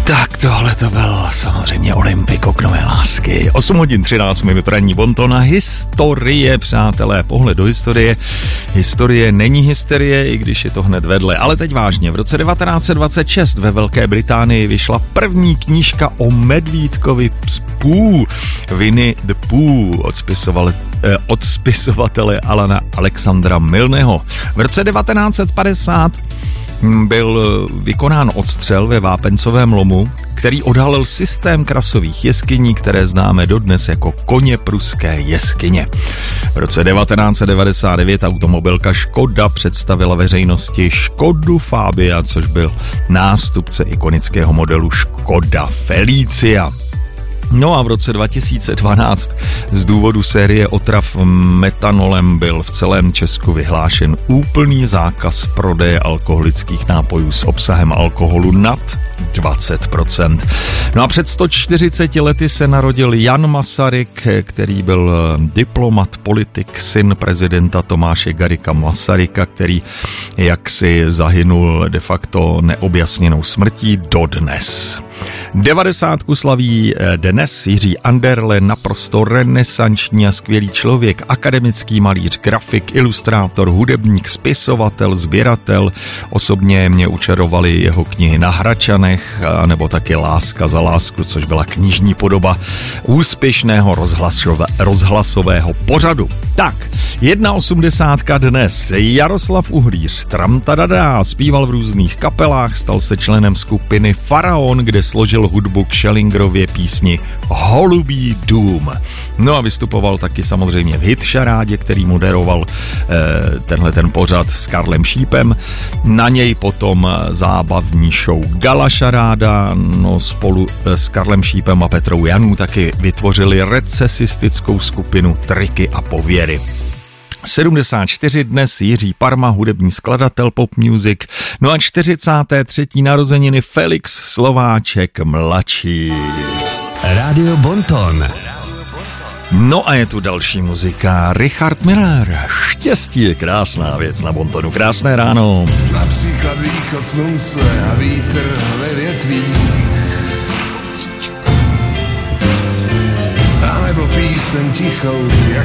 Tak tohle to byl samozřejmě Olympik, oknové lásky. 8 hodin 13 minut ranní Bontona. Historie, přátelé, pohled do historie. Historie není hysterie, i když je to hned vedle. Ale teď vážně, v roce 1926 ve Velké Británii vyšla první knížka o medvídkovi z Pooh, Winnie the Pooh, od spisovatele Alana Alexandra Milneho. V roce 1950 byl vykonán odstřel ve Vápencovém lomu, který odhalil systém krasových jeskyní, které známe dodnes jako koně pruské jeskyně. V roce 1999 automobilka Škoda představila veřejnosti Škodu Fabia, což byl nástupce ikonického modelu Škoda Felicia. No a v roce 2012 z důvodu série otrav metanolem byl v celém Česku vyhlášen úplný zákaz prodeje alkoholických nápojů s obsahem alkoholu nad 20%. No a před 140 lety se narodil Jan Masaryk, který byl diplomat, politik, syn prezidenta Tomáše Garrigua Masaryka, který jaksi zahynul de facto neobjasněnou smrtí dodnes. 90 slaví dnes Jiří Anderle, naprosto renesanční a skvělý člověk, akademický malíř, grafik, ilustrátor, hudebník, spisovatel, sběratel. Osobně mě učarovaly jeho knihy Na Hračanech, nebo taky Láska za lásku, což byla knižní podoba úspěšného rozhlasového pořadu. Tak, 1,80 dnes. Jaroslav Uhlíř, tramtadadá, zpíval v různých kapelách, stal se členem skupiny Faraon, kde složil hudbu k Schellingerově písni Holubí dům. No a vystupoval taky samozřejmě v hitšarádě, který moderoval ten pořad s Karlem Šípem. Na něj potom zábavní show Gala šaráda, no spolu s Karlem Šípem a Petrou Janů taky vytvořili recesistickou skupinu Triky a pověry. 74 dnes Jiří Parma, hudební skladatel pop music, no a 43. narozeniny Felix Slováček mladší. Rádio Bonton. No a je tu další muzika. Richard Miller. Štěstí je krásná věc na Bontonu. Krásné ráno. Například východ slunce a vítr ve větvích. A nebo píseň tichou, jak